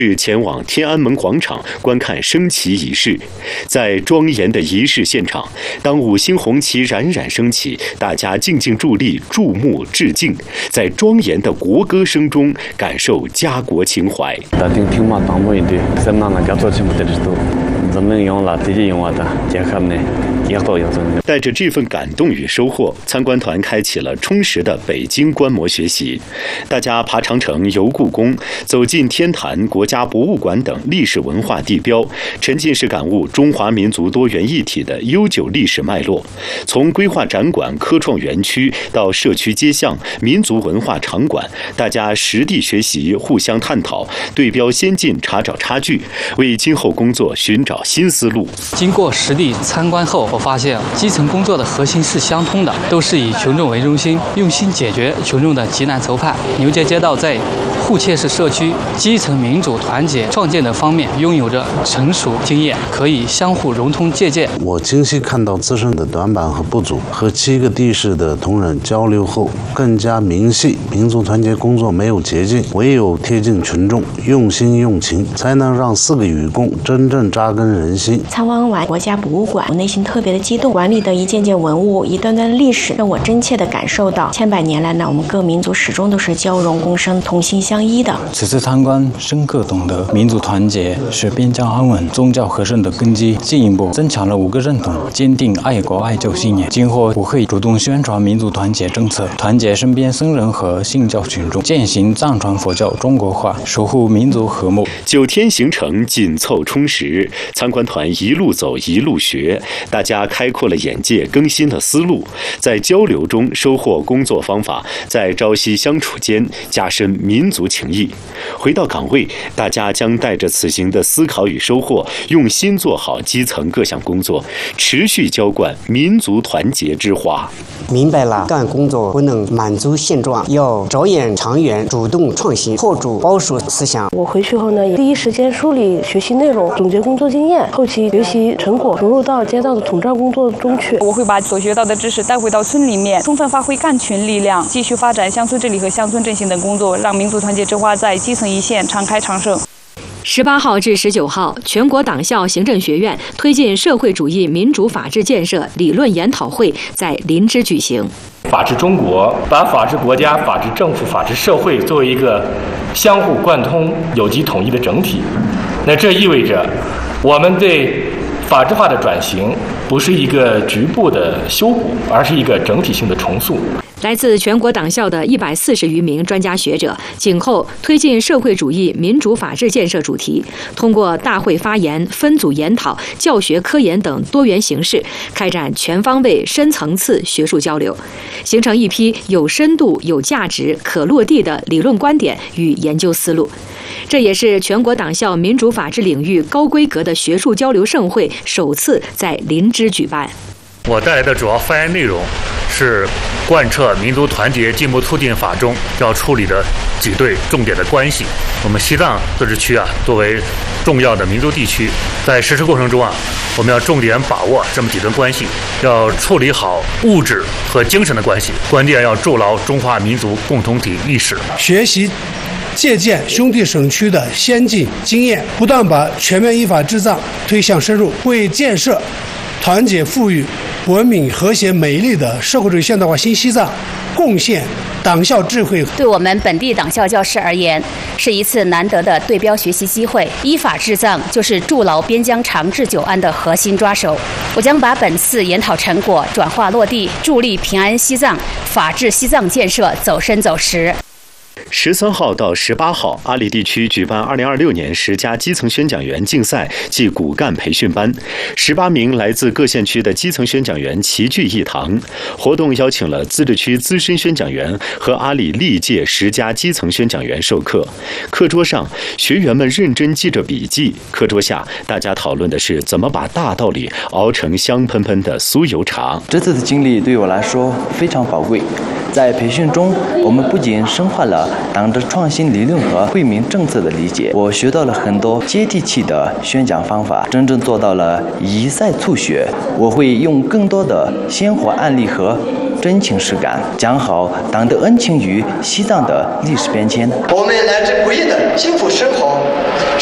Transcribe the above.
是前往天安门广场观看升旗仪式。在庄严的仪式现场，当5星红旗冉冉升起，大家静静伫立，注目致敬，在庄严的国歌声中感受家国情怀。带着这份感动与收获，参观团开启了充实的北京观摩学习。大家爬长城、游故宫，走进天坛、国家博物馆等历史文化地标，沉浸式感悟中华民族多元一体的悠久历史脉络。从规划展馆、科创园区到社区街巷、民族文化场馆，大家实地学习，互相探讨，对标先进，查找差距，为今后工作寻找新思路。 经过实地参观后，我发现基层工作的核心是相通的，都是以群众为中心，用心解决群众的急难愁盼。牛街街道在互切式社区、基层民主团结创建的方面拥有着成熟经验，可以相互融通借鉴。 我清晰看到自身的短板和不足，和7个地市的同仁交流后，更加明晰民族团结工作没有捷径，唯有贴近群众，用心用情，才能让4个雨供真正扎根人心。 参观完国家博物馆，我内心特别的激动，馆里的一件件文物、一段段历史，让我真切地感受到千百年来呢，我们各民族始终都是交融共生、同心相依的。 此次参观，深刻懂得民族团结是边疆安稳、宗教和顺的根基，进一步增强了5个认同，坚定爱国爱教信念。今后我会主动宣传民族团结政策，团结身边僧人和信教群众，践行藏传佛教中国化，守护民族和睦。 9天行程紧凑充实，参观团一路走一路学，大家开阔了眼界，更新了思路，在交流中收获工作方法，在朝夕相处间加深民族情谊。回到岗位，大家将带着此行的思考与收获，用心做好基层各项工作，持续浇灌民族团结之花。 明白了，干工作不能满足现状，要着眼长远，主动创新，破除保守思想。 我回去后呢，第一时间梳理学习内容，总结工作经验，后期学习成果融入到街道的统战工作中去。 我会把所学到的知识带回到村里面，充分发挥干群力量，继续发展乡村治理和乡村振兴等工作，让民族团结之花在基层一线常开常盛。 18号至19号，全国党校行政学院推进社会主义民主法治建设理论研讨会在林芝举行。 法治中国把法治国家、法治政府、法治社会作为一个相互贯通、有机统一的整体。那这意味着，我们对法治化的转型不是一个局部的修补，而是一个整体性的重塑。 来自全国党校的140余名专家学者，静候推进社会主义民主法治建设主题，通过大会发言、分组研讨、教学科研等多元形式，开展全方位、深层次学术交流，形成一批有深度、有价值、可落地的理论观点与研究思路。这也是全国党校民主法治领域高规格的学术交流盛会首次在林芝举办。 我带来的主要发言内容是贯彻民族团结进步促进法中要处理的几对重点的关系。我们西藏自治区作为重要的民族地区，在实施过程中我们要重点把握这么几段关系，要处理好物质和精神的关系，关键要筑牢中华民族共同体历史。 学习借鉴兄弟省区的先进经验，不断把全面依法治藏推向深入，为建设团结富裕、文明和谐美丽的社会主义现代化新西藏贡献党校智慧。 对我们本地党校教师而言，是一次难得的对标学习机会。依法治藏就是筑牢边疆长治久安的核心抓手。我将把本次研讨成果转化落地，助力平安西藏、法治西藏建设走深走实。 13号到18号，阿里地区举办2026年10家基层宣讲员竞赛暨骨干培训班，18名来自各县区的基层宣讲员齐聚一堂。活动邀请了自治区资深宣讲员和阿里历届10家基层宣讲员授课。课桌上，学员们认真记着笔记；课桌下，大家讨论的是怎么把大道理熬成香喷喷的酥油茶。 这次的经历对我来说非常宝贵。在培训中，我们不仅深化了党的创新理论和惠民政策的理解，我学到了很多接地气的宣讲方法，真正做到了一赛促学。我会用更多的鲜活案例和真情实感，讲好党的恩情与西藏的历史变迁。 我们来自贵的幸福生活，